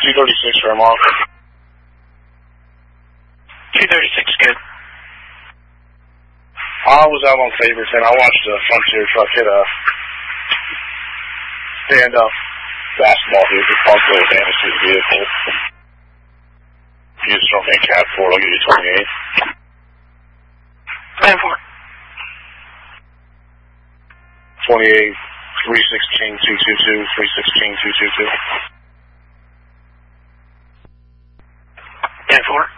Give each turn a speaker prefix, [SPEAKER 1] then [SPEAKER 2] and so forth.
[SPEAKER 1] 236 for him off.
[SPEAKER 2] 236, good.
[SPEAKER 1] I was out on Favors and I watched a Frontier truck hit a stand-up basketball hoop with pump full of damage to his vehicle. You just throw me a cat 4, I'll give you 28.
[SPEAKER 2] 10-4.
[SPEAKER 1] 28, 316, 222, 316, 222.
[SPEAKER 2] 10-4.